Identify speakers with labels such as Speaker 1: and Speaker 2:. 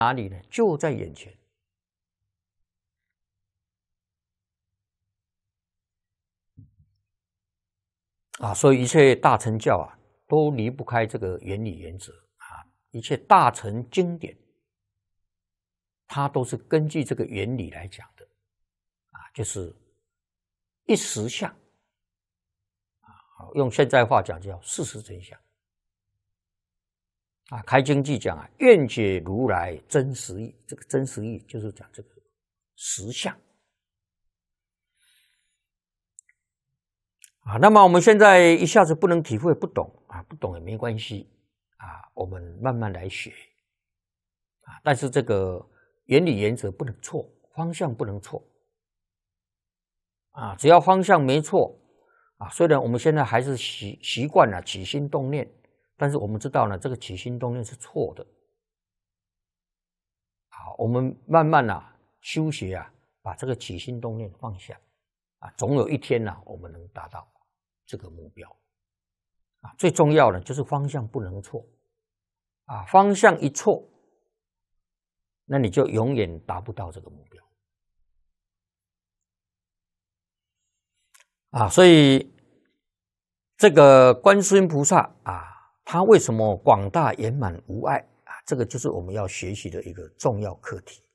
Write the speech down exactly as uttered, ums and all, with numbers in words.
Speaker 1: 哪里呢？就在眼前。啊，所以一切大乘教啊，都离不开这个原理原则啊。一切大乘经典，它都是根据这个原理来讲的啊，就是一实相啊，用现在话讲叫事实真相啊。开经记讲啊，愿解如来真实义，这个真实义就是讲这个实相。啊，那么我们现在一下子不能体会，不懂啊，不懂也没关系啊，我们慢慢来学啊。但是这个原理原则不能错，方向不能错啊。只要方向没错啊，虽然我们现在还是习习惯了起心动念，但是我们知道呢，这个起心动念是错的。好，我们慢慢啊修学啊，把这个起心动念放下啊，总有一天呢、啊，我们能达到这个目标啊。最重要的就是方向不能错啊，方向一错，那你就永远达不到这个目标啊。所以这个观世音菩萨啊，他为什么广大圆满无碍啊？这个就是我们要学习的一个重要课题。